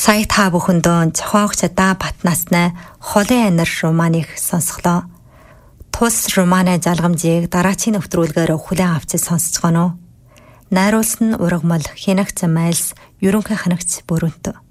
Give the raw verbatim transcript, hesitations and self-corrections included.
Сая та бүхэндөө зохиогчдаа Батнаснай холын анир романыг сонсголоо. Тус романы залгамжийг дараачийн нэвтрүүлгээр хүлээн авч сонсож гоноо. Найруулсан нь ургамал Хинагц Майлс, ерөнхий ханагч Бүрэнтө.